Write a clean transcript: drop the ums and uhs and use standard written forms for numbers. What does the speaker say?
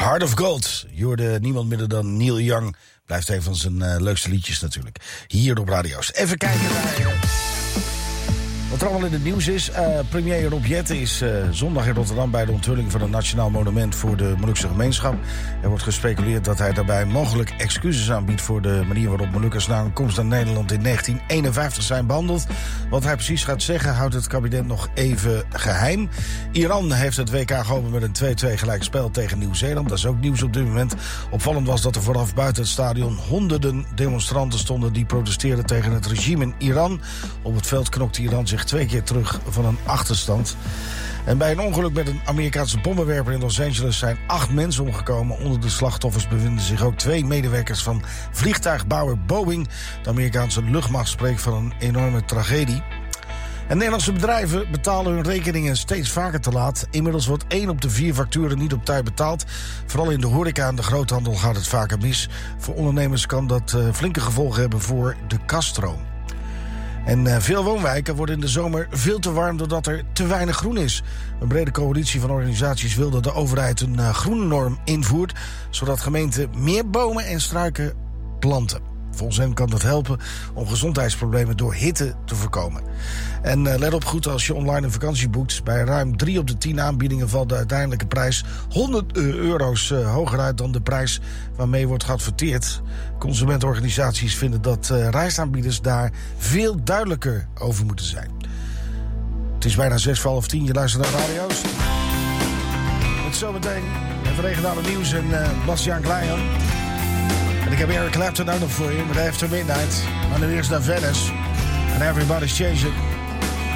Heart of Gold. Je hoorde niemand minder dan Neil Young. Blijft een van zijn leukste liedjes natuurlijk. Hier op radio's. Even kijken naar wat er allemaal in het nieuws is. Premier Rob Jetten is zondag in Rotterdam bij de onthulling van een nationaal monument voor de Molukse gemeenschap. Er wordt gespeculeerd dat hij daarbij mogelijk excuses aanbiedt voor de manier waarop Molukkers na hun komst naar Nederland in 1951 zijn behandeld. Wat hij precies gaat zeggen houdt het kabinet nog even geheim. Iran heeft het WK geopend met een 2-2 gelijkspel tegen Nieuw-Zeeland. Dat is ook nieuws op dit moment. Opvallend was dat er vooraf buiten het stadion honderden demonstranten stonden die protesteerden tegen het regime in Iran. Op het veld knokte Iran zich 2 keer terug van een achterstand. En bij een ongeluk met een Amerikaanse bommenwerper in Los Angeles zijn 8 mensen omgekomen. Onder de slachtoffers bevinden zich ook 2 medewerkers van vliegtuigbouwer Boeing. De Amerikaanse luchtmacht spreekt van een enorme tragedie. En Nederlandse bedrijven betalen hun rekeningen steeds vaker te laat. Inmiddels wordt 1 op de 4 facturen niet op tijd betaald. Vooral in de horeca en de groothandel gaat het vaker mis. Voor ondernemers kan dat flinke gevolgen hebben voor de kasstroom. En veel woonwijken worden in de zomer veel te warm doordat er te weinig groen is. Een brede coalitie van organisaties wil dat de overheid een groennorm invoert, zodat gemeenten meer bomen en struiken planten. Volgens hen kan dat helpen om gezondheidsproblemen door hitte te voorkomen. En let op goed als je online een vakantie boekt. Bij ruim 3 op de 10 aanbiedingen valt de uiteindelijke prijs €100 hoger uit dan de prijs waarmee wordt geadverteerd. Consumentenorganisaties vinden dat reisaanbieders daar veel duidelijker over moeten zijn. Het is bijna 6:30. Je luistert naar radio's. Met zometeen even regionale nieuws en Bastiaan Klein. En ik heb Eric Clapton ook nog voor je met After Midnight. Maar nu eerst naar Venice. And Everybody's Changing.